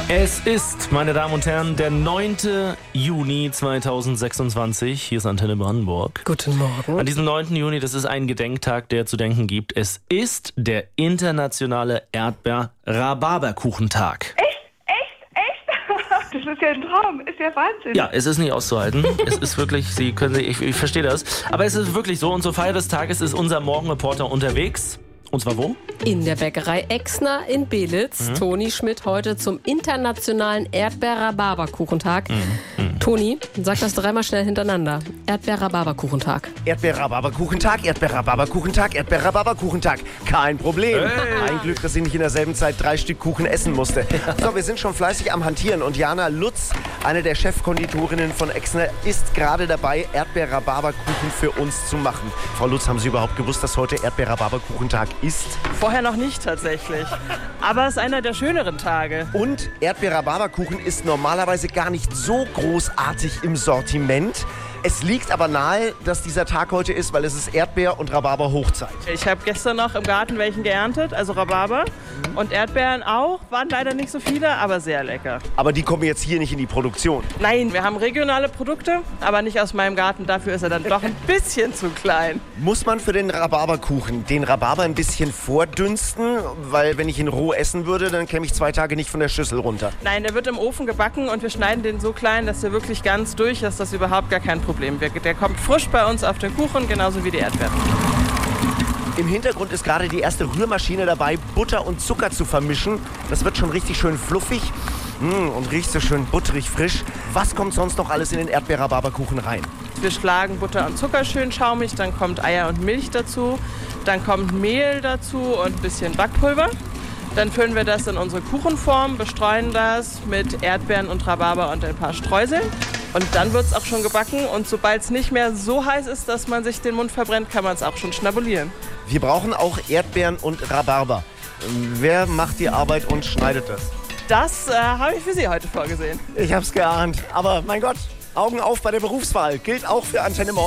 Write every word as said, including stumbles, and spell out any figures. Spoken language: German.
Es ist, meine Damen und Herren, der neunte Juni zweitausendsechsundzwanzig. Hier ist Antenne Brandenburg. Guten Morgen. An diesem neunten Juni, das ist ein Gedenktag, der zu denken gibt. Es ist der internationale Erdbeer-Rhabarberkuchentag. Echt? Echt? Echt? Das ist ja ein Traum. Ist ja Wahnsinn. Ja, es ist nicht auszuhalten. Es ist wirklich, Sie können, ich, ich verstehe das. Aber es ist wirklich so. Und zur Feier des Tages ist unser Morgenreporter unterwegs. Und zwar wo? In der Bäckerei Exner in Belitz. Mhm. Toni Schmidt heute zum internationalen Erdbeer-Rhabarberkuchentag. Mhm. Mhm. Toni, sag das dreimal schnell hintereinander. Erdbeer-Rhabarberkuchentag. Erdbeer-Rhabarberkuchentag, Erdbeer-Rhabarberkuchentag, Erdbeer-Rhabarberkuchentag. Kein Problem. Hey. Ein Glück, dass ich nicht in derselben Zeit drei Stück Kuchen essen musste. So, wir sind schon fleißig am Hantieren und Jana Lutz, eine der Chefkonditorinnen von Exner, ist gerade dabei, Erdbeer-Rhabarberkuchen für uns zu machen. Frau Lutz, haben Sie überhaupt gewusst, dass heute Erdbeer-Rhabarberkuchentag ist? Vorher noch nicht tatsächlich. Aber es ist einer der schöneren Tage. Und Erdbeer-Rhabarberkuchen ist normalerweise gar nicht so großartig im Sortiment. Es liegt aber nahe, dass dieser Tag heute ist, weil es ist Erdbeer- und Rhabarber-Hochzeit. Ich habe gestern noch im Garten welchen geerntet, also Rhabarber. Und Erdbeeren auch, waren leider nicht so viele, aber sehr lecker. Aber die kommen jetzt hier nicht in die Produktion. Nein, wir haben regionale Produkte, aber nicht aus meinem Garten. Dafür ist er dann doch ein bisschen zu klein. Muss man für den Rhabarberkuchen den Rhabarber ein bisschen vordünsten? Weil wenn ich ihn roh essen würde, dann käme ich zwei Tage nicht von der Schüssel runter. Nein, der wird im Ofen gebacken und wir schneiden den so klein, dass der wirklich ganz durch ist, dass das überhaupt gar kein Problem wird. Der kommt frisch bei uns auf den Kuchen, genauso wie die Erdbeeren. Im Hintergrund ist gerade die erste Rührmaschine dabei, Butter und Zucker zu vermischen. Das wird schon richtig schön fluffig mmh, und riecht so schön butterig frisch. Was kommt sonst noch alles in den Erdbeer-Rhabarberkuchen rein? Wir schlagen Butter und Zucker schön schaumig, dann kommt Eier und Milch dazu, dann kommt Mehl dazu und ein bisschen Backpulver. Dann füllen wir das in unsere Kuchenform, bestreuen das mit Erdbeeren und Rhabarber und ein paar Streuseln. Und dann wird es auch schon gebacken und sobald es nicht mehr so heiß ist, dass man sich den Mund verbrennt, kann man es auch schon schnabulieren. Wir brauchen auch Erdbeeren und Rhabarber. Wer macht die Arbeit und schneidet das? Das äh, habe ich für Sie heute vorgesehen. Ich hab's geahnt. Aber mein Gott, Augen auf bei der Berufswahl. Gilt auch für Antenne Morgen.